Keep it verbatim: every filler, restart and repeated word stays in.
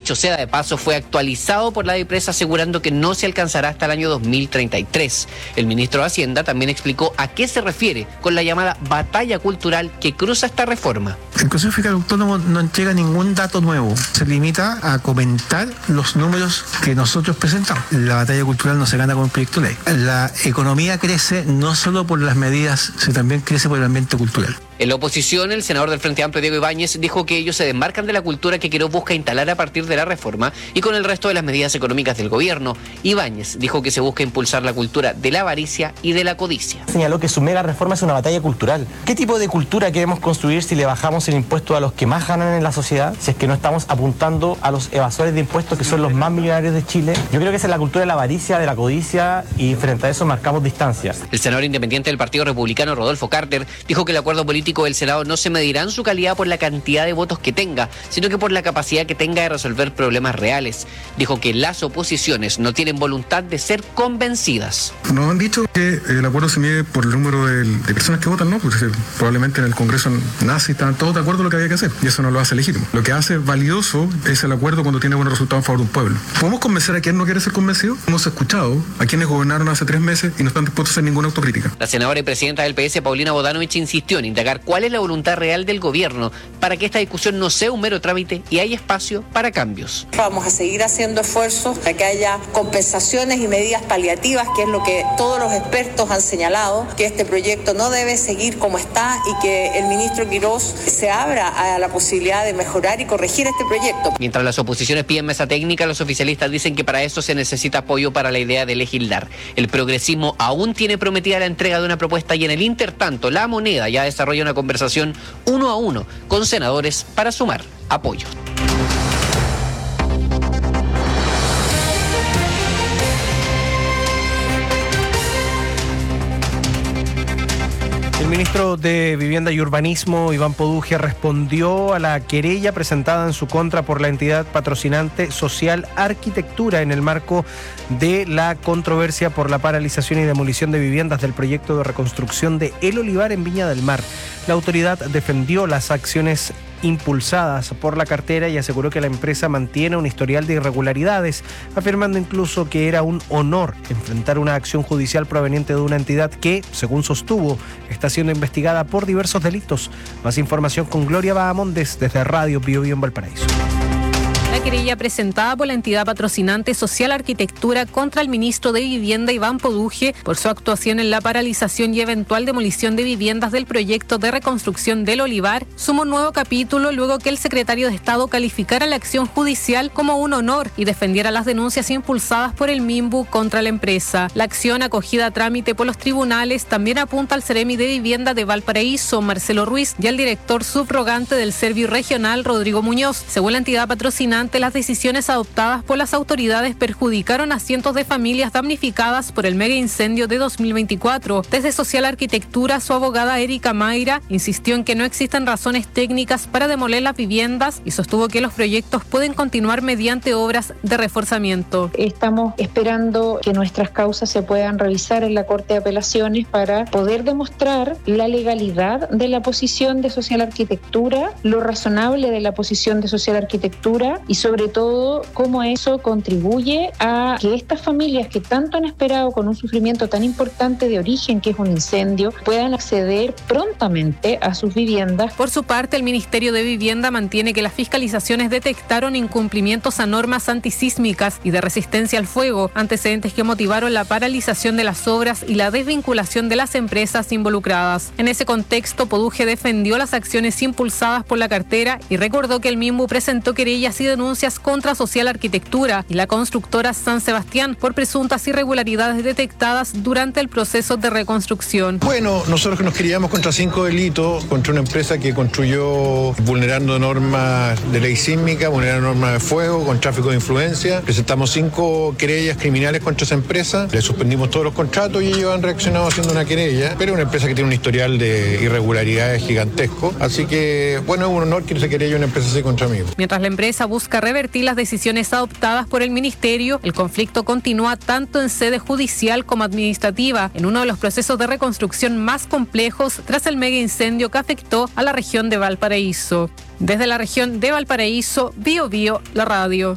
dicho sea de paso, fue actualizado por la empresa asegurando que no se alcanzará hasta el año dos mil treinta y tres. El ministro de Hacienda también explicó a qué se refiere con la llamada batalla cultural que cruza esta reforma. El Consejo Fiscal Autónomo no entrega ningún dato nuevo, se limita a comentar los números que nosotros presentamos. La batalla cultural no se gana con un proyecto de ley. La economía crece no solo por las medidas, sino también crece por el ambiente cultural. En la oposición, el senador del Frente Amplio, Diego Ibáñez, dijo que ellos se desmarcan de la cultura que Quirós busca instalar a partir de la reforma y con el resto de las medidas económicas del gobierno. Ibáñez dijo que se busca impulsar la cultura de la avaricia y de la codicia. Señaló que su mega reforma es una batalla cultural. ¿Qué tipo de cultura queremos construir si le bajamos el impuesto a los que más ganan en la sociedad? Si es que no estamos apuntando a los evasores de impuestos que son los más millonarios de Chile. Yo creo que esa es la cultura de la avaricia, de la codicia, y frente a eso marcamos distancias. El senador independiente del Partido Republicano, Rodolfo Carter, dijo que el acuerdo político del Senado no se medirá en su calidad por la cantidad de votos que tenga, sino que por la capacidad que tenga de resolver problemas reales. Dijo que las oposiciones no tienen voluntad de ser convencidas. Nos han dicho que el acuerdo se mide por el número de, de personas que votan, ¿no? Porque probablemente en el Congreso nazi estaban todos de acuerdo en lo que había que hacer, y eso no lo hace legítimo. Lo que hace valioso es el acuerdo cuando tiene buenos resultados en favor de un pueblo. ¿Podemos convencer a quien no quiere ser convencido? Hemos escuchado a quienes gobernaron hace tres meses y no están dispuestos a hacer ninguna autocrítica. La senadora y presidenta del P S, Paulina Bodanovich, insistió en indagar cuál es la voluntad real del gobierno para que esta discusión no sea un mero trámite y haya espacio para cambios. Vamos a seguir haciendo esfuerzos para que haya compensaciones y medidas paliativas, que es lo que todos los expertos han señalado, que este proyecto no debe seguir como está y que el ministro Quirós se abra a la posibilidad de mejorar y corregir este proyecto. Mientras las oposiciones piden mesa técnica, los oficialistas dicen que para eso se necesita apoyo para la idea de legislar. El progresismo aún tiene prometida la entrega de una propuesta y en el intertanto la moneda ya desarrolla una conversación uno a uno con senadores para sumar apoyo. El ministro de Vivienda y Urbanismo, Iván Poduje, respondió a la querella presentada en su contra por la entidad patrocinante Social Arquitectura en el marco de la controversia por la paralización y demolición de viviendas del proyecto de reconstrucción de El Olivar en Viña del Mar. La autoridad defendió las acciones impulsadas por la cartera y aseguró que la empresa mantiene un historial de irregularidades, afirmando incluso que era un honor enfrentar una acción judicial proveniente de una entidad que, según sostuvo, está siendo investigada por diversos delitos. Más información con Gloria Bahamondes desde Radio Bio Bio en Valparaíso. La querella presentada por la entidad patrocinante Social Arquitectura contra el ministro de Vivienda Iván Poduje por su actuación en la paralización y eventual demolición de viviendas del proyecto de reconstrucción del Olivar suma un nuevo capítulo luego que el secretario de Estado calificara la acción judicial como un honor y defendiera las denuncias impulsadas por el MIMBU contra la empresa. La acción acogida a trámite por los tribunales también apunta al Seremi de Vivienda de Valparaíso, Marcelo Ruiz, y al director subrogante del Servio Regional, Rodrigo Muñoz. Según la entidad patrocinante, las decisiones adoptadas por las autoridades perjudicaron a cientos de familias damnificadas por el mega incendio de dos mil veinticuatro. Desde Social Arquitectura, su abogada Erika Mayra insistió en que no existen razones técnicas para demoler las viviendas y sostuvo que los proyectos pueden continuar mediante obras de reforzamiento. Estamos esperando que nuestras causas se puedan revisar en la Corte de Apelaciones para poder demostrar la legalidad de la posición de Social Arquitectura, lo razonable de la posición de Social Arquitectura y sobre todo cómo eso contribuye a que estas familias que tanto han esperado con un sufrimiento tan importante de origen que es un incendio puedan acceder prontamente a sus viviendas. Por su parte, el Ministerio de Vivienda mantiene que las fiscalizaciones detectaron incumplimientos a normas antisísmicas y de resistencia al fuego, antecedentes que motivaron la paralización de las obras y la desvinculación de las empresas involucradas. En ese contexto, Poduje defendió las acciones impulsadas por la cartera y recordó que el MIMBU presentó querellas y denuncias contra Social Arquitectura y la constructora San Sebastián por presuntas irregularidades detectadas durante el proceso de reconstrucción. Bueno, nosotros nos queríamos contra cinco delitos, contra una empresa que construyó vulnerando normas de ley sísmica, vulnerando normas de fuego, con tráfico de influencia. Presentamos cinco querellas criminales contra esa empresa, le suspendimos todos los contratos y ellos han reaccionado haciendo una querella, pero es una empresa que tiene un historial de irregularidades gigantesco, así que bueno, es un honor que se querelle una empresa así contra mí. Mientras la empresa busca revertir las decisiones adoptadas por el ministerio, el conflicto continúa tanto en sede judicial como administrativa, en uno de los procesos de reconstrucción más complejos tras el mega incendio que afectó a la región de Valparaíso. Desde la región de Valparaíso, Bio Bio, la radio.